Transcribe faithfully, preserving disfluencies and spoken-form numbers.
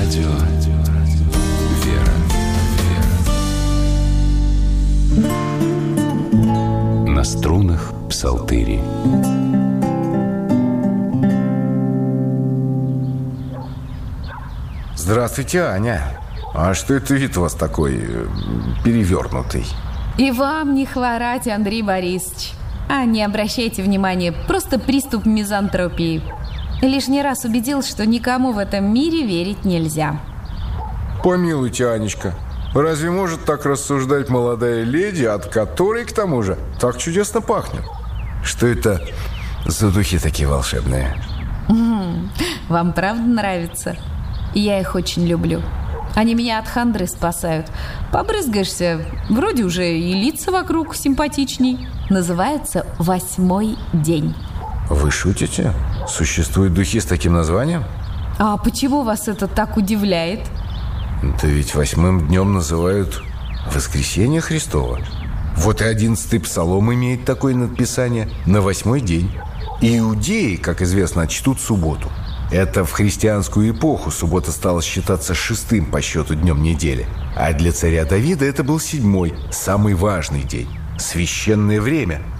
Радио «Вера». На струнах псалтыри. Здравствуйте, Аня. А что это вид у вас такой э, перевернутый? И вам не хворать, Андрей Борисович. А не обращайте внимания, просто приступ мизантропии. Лишний раз убедился, что никому в этом мире верить нельзя. Помилуйте, Анечка, разве может так рассуждать молодая леди, от которой, к тому же, так чудесно пахнет? Что это за духи такие волшебные? Вам правда нравится? Я их очень люблю. Они меня от хандры спасают. Побрызгаешься, вроде уже и лица вокруг симпатичней. Называется «Восьмой день». Вы шутите? Существуют духи с таким названием? А почему вас это так удивляет? Да ведь восьмым днем называют Воскресение Христово. Вот и одиннадцатый псалом имеет такое надписание на восьмой день. И иудеи, как известно, чтут субботу. Это в христианскую эпоху суббота стала считаться шестым по счету днем недели. А для царя Давида это был седьмой, самый важный день. Священное время –